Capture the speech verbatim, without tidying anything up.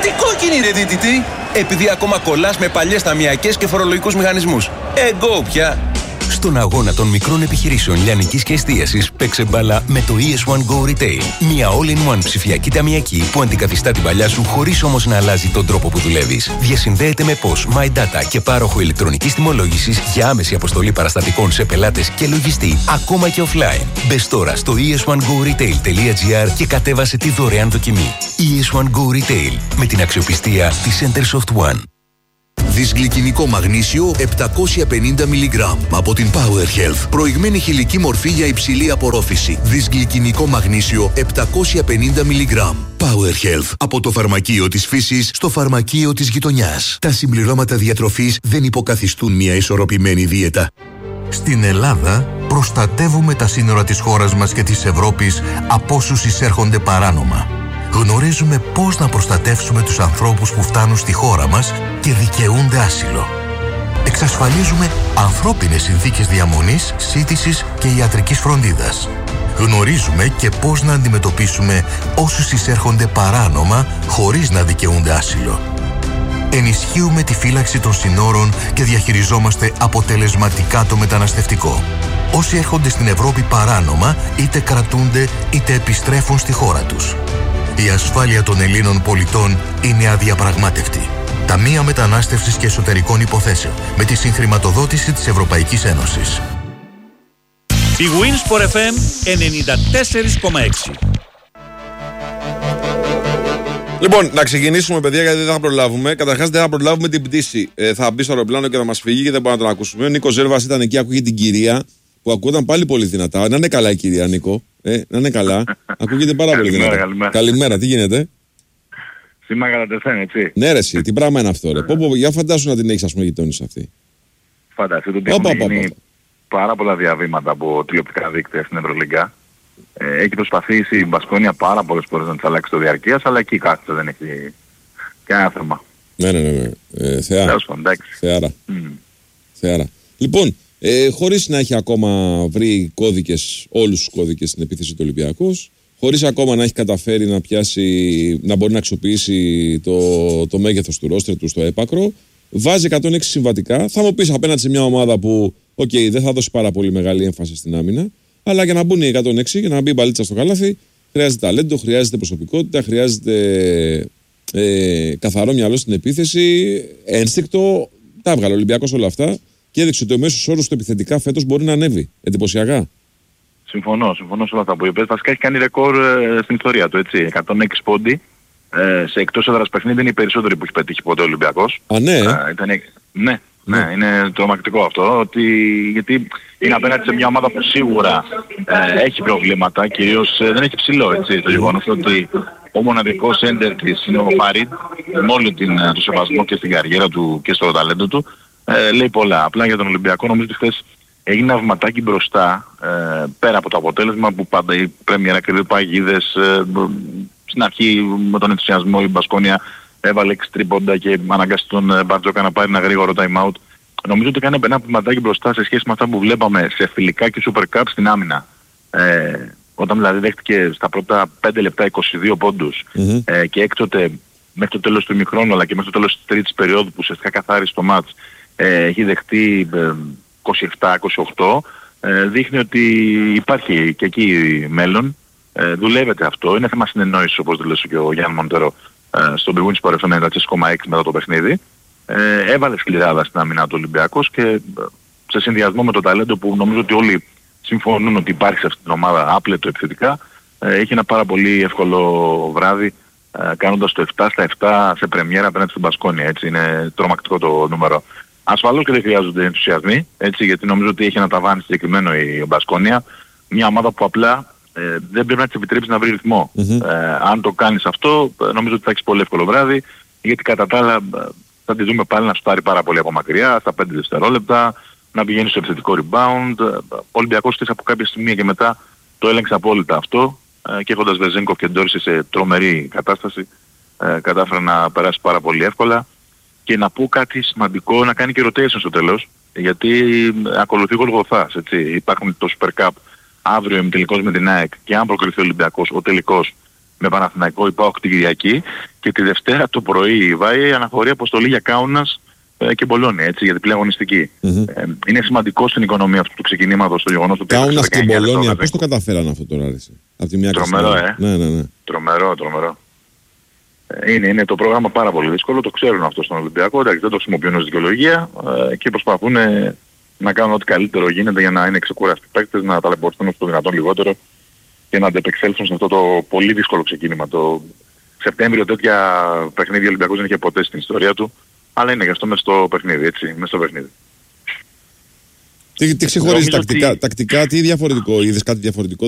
Γιατί κόκκινη ρε δίτητη? Επειδή ακόμα κολλάς με παλιές ταμιακές και φορολογικούς μηχανισμούς. Εγκό πια. Στον αγώνα των μικρών επιχειρήσεων λιανικής και εστίασης παίξε μπάλα με το ι ες one Go Retail. Μια all-in-one ψηφιακή ταμιακή που αντικαθιστά την παλιά σου χωρίς όμως να αλλάζει τον τρόπο που δουλεύεις. Διασυνδέεται με P O S, MyData και πάροχο ηλεκτρονικής τιμολόγησης για άμεση αποστολή παραστατικών σε πελάτες και λογιστή, ακόμα και offline. Μπες τώρα στο ι ες one go retail τελεία τζι άρ και κατέβασε τη δωρεάν δοκιμή. ι ες one Go Retail, με την αξιοπιστία της Centersoft One. Δυσγλυκινικό μαγνήσιο επτακόσια πενήντα μιλιγκράμμ από την Power Health. Προηγμένη χηλική μορφή για υψηλή απορρόφηση. Δυσγλυκινικό μαγνήσιο επτακόσια πενήντα μιλιγκράμμ. Power Health. Από το φαρμακείο της φύσης στο φαρμακείο της γειτονιάς. Τα συμπληρώματα διατροφής δεν υποκαθιστούν μια ισορροπημένη δίαιτα. Στην Ελλάδα προστατεύουμε τα σύνορα της χώρας μας και της Ευρώπης από όσους εισέρχονται παράνομα. Γνωρίζουμε πώς να προστατεύσουμε τους ανθρώπους που φτάνουν στη χώρα μας και δικαιούνται άσυλο. Εξασφαλίζουμε ανθρώπινες συνθήκες διαμονής, σύντησης και ιατρικής φροντίδας. Γνωρίζουμε και πώς να αντιμετωπίσουμε όσους εισέρχονται παράνομα χωρίς να δικαιούνται άσυλο. Ενισχύουμε τη φύλαξη των συνόρων και διαχειριζόμαστε αποτελεσματικά το μεταναστευτικό. Όσοι έρχονται στην Ευρώπη παράνομα είτε κρατούνται είτε επιστρέφουν στη χώρα τους. Η ασφάλεια των Ελλήνων πολιτών είναι αδιαπραγμάτευτη. Ταμεία Μετανάστευσης και Εσωτερικών Υποθέσεων με τη συγχρηματοδότηση της Ευρωπαϊκής Ένωσης. Η Winsport εφ εμ ενενήντα τέσσερα κόμμα έξι. Λοιπόν, να ξεκινήσουμε, παιδιά, γιατί δεν θα προλάβουμε. Καταρχάς, δεν θα προλάβουμε την πτήση. Ε, θα μπει στο αεροπλάνο και θα μας φύγει και δεν μπορούμε να τον ακούσουμε. Ο Νίκος Ζέρβας ήταν εκεί, ακούγε την κυρία που ακούγονταν πάλι πολύ δυνατά. Να είναι καλά η κυρία, Νίκο. Ε, να είναι καλά. Ακούγεται πάρα πολύ δυνατά. Καλημέρα. Καλημέρα, τι γίνεται? Σήμερα κατατεθέν, έτσι. Ναι, ρε, εσύ, τι πράγμα είναι αυτό, ρε. Πω, πω, για φαντάσου να την έχεις, ας πούμε, γειτόνισσα αυτή. Φανταστείτε ότι έχουν γίνει πάρα πολλά διαβήματα από τηλεοπτικά δίκτυα στην Ευρωλίγκα. Ε, έχει προσπαθήσει η Μπασκόνια πάρα πολλές φορές να της αλλάξει το διαρκείας, αλλά εκεί κάθεται, δεν έχει κανένα θέμα. Ναι, ναι, ναι. ναι. Ε, θεά. Θεάρα. Mm. Θεάρα. Λοιπόν, ε, χωρίς να έχει ακόμα βρει κώδικες, όλους τους κώδικες στην επίθεση του Ολυμπιακός, χωρίς ακόμα να έχει καταφέρει να πιάσει, να μπορεί να αξιοποιήσει το, το μέγεθος του ρόστερ του στο έπακρο, βάζει εκατόν έξι συμβατικά. Θα μου πεις απέναντι σε μια ομάδα που, οκ, okay, δεν θα δώσει πάρα πολύ μεγάλη έμφαση στην άμυνα, αλλά για να μπουν οι εκατόν έξι, για να μπει η μπαλίτσα στο καλάθι, χρειάζεται ταλέντο, χρειάζεται προσωπικότητα, χρειάζεται ε, καθαρό μυαλό στην επίθεση, ένστικτο. Τα έβγαλε ο Ολυμπιακός όλα αυτά και έδειξε ότι ο μέσος όρος του επιθετικά φέτος μπορεί να ανέβει. Εντυπωσιακά. Συμφωνώ, συμφωνώ σε όλα αυτά που είπες. Βασικά έχει κάνει ρεκόρ ε, στην ιστορία του, έτσι. εκατόν έξι πόντι. Ε, σε εκτός έδρας παιχνίδι είναι οι περισσότεροι που έχει πετύχει ποτέ ο Ολυμπιακός. Α, ναι. Ε, ήταν, ναι, ναι, ναι, είναι τρομακτικό αυτό. Ότι, γιατί είναι απέναντι σε μια ομάδα που σίγουρα ε, έχει προβλήματα, κυρίως ε, δεν έχει ψηλό, έτσι. Το γεγονός ότι ο μοναδικός έντερ της είναι ο Φαρίντ, με όλο την, το σεβασμό και στην καριέρα του και στο ταλέντο του, ε, λέει πολλά. Απλά για τον Ολυμπιακό νομίζω ότι χθες έγινε ένα βηματάκι μπροστά, ε, πέρα από το αποτέλεσμα που πάντα η Πρέμιερα κρύβει παγίδες. Ε, στην αρχή με τον ενθουσιασμό η Μπασκόνια έβαλε έξι τρίποντα και αναγκάστηκε τον Μπαρτζόκα να πάρει ένα γρήγορο time out. Νομίζω ότι κάνει ένα βηματάκι μπροστά σε σχέση με αυτά που βλέπαμε σε φιλικά και Super Cup στην άμυνα. Ε, όταν δηλαδή δέχτηκε στα πρώτα πέντε λεπτά είκοσι δύο πόντους mm-hmm. ε, και έκτοτε μέχρι το τέλος του ημιχρόνου αλλά και μέχρι το τέλος της τρίτης περίοδου που ουσιαστικά καθάρισε το μάτς ε, έχει δεχτεί ε, είκοσι επτά είκοσι οκτώ, ε, δείχνει ότι υπάρχει και εκεί μέλλον, ε, δουλεύεται αυτό, είναι θέμα συνεννόησης όπως δήλωσε και ο Γιάννη Μοντερό ε, στον Winsport εφ εμ ενενήντα τέσσερα κόμμα έξι μετά το παιχνίδι. Ε, έβαλε σκληράδα στην άμυνα του Ολυμπιακός και σε συνδυασμό με το ταλέντο που νομίζω ότι όλοι συμφωνούν ότι υπάρχει σε αυτή την ομάδα άπλετο επιθετικά, ε, έχει ένα πάρα πολύ εύκολο βράδυ ε, κάνοντας το επτά στα επτά σε πρεμιέρα απέναντι στην Μπασκόνια. Έτσι είναι τρομακτικό το νούμερο. Ασφαλώς και δεν χρειάζονται ενθουσιασμοί, έτσι, γιατί νομίζω ότι έχει ένα ταβάνι συγκεκριμένο η Μπασκόνια. Μια ομάδα που απλά ε, δεν πρέπει να της επιτρέψει να βρει ρυθμό. Mm-hmm. Ε, αν το κάνεις αυτό, νομίζω ότι θα έχεις πολύ εύκολο βράδυ, γιατί κατά τα άλλα θα τη δούμε πάλι να σουτάρει πάρα πολύ από μακριά, στα πέντε δευτερόλεπτα, να πηγαίνει στο επιθετικό rebound. Ο Ολυμπιακός της από κάποια στιγμή και μετά το έλεγξε απόλυτα αυτό ε, και έχοντας Βεζένκοφ και Ντόρση σε τρομερή κατάσταση, ε, κατάφερε να περάσει πάρα πολύ εύκολα. Και να πω κάτι σημαντικό, να κάνει και rotation στο τέλος, γιατί ακολουθεί Γολγοθάς, έτσι. Υπάρχουν το Super Cup αύριο ημιτελικός με την ΑΕΚ και αν προκριθεί ο Ολυμπιακός, ο τελικός με Παναθηναϊκό η ΠΑΟΚ την Κυριακή και τη Δευτέρα το πρωί βάει αναχωρεί αποστολή για Κάουνας ε, και Μπολόνια, έτσι, για διπλή αγωνιστική. Mm-hmm. Ε, είναι σημαντικό στην οικονομία αυτού του ξεκινήματος το γεγονός ότι... Κάουνας και Μπολόνια, πώς το καταφέραν αυτό τώρα, αρέσει. Από τη μια τρομερό, ε. Ναι, ναι, ναι. Τρομερό, τρομερό. Ε, είναι, είναι το πρόγραμμα πάρα πολύ δύσκολο, το ξέρουν αυτό στον Ολυμπιακό, εντάξει, δεν το χρησιμοποιούν ως δικαιολογία ε, και προσπαθούν ε, να κάνουν ό,τι καλύτερο γίνεται για να είναι ξεκούραστοι παίκτες, να ταλαιπωρηθούν στο δυνατόν λιγότερο και να αντεπεξέλθουν σε αυτό το πολύ δύσκολο ξεκίνημα. Το Σεπτέμβριο τέτοια παιχνίδια ο Ολυμπιακός δεν είχε ποτέ στην ιστορία του, αλλά είναι γι' αυτό μες στο παιχνίδι, έτσι, μες στο παιχνίδι. Τι, τι ξεχωρίζει τακτικά, ότι... τακτικά, τι διαφορετικό, είδες κάτι διαφορετικό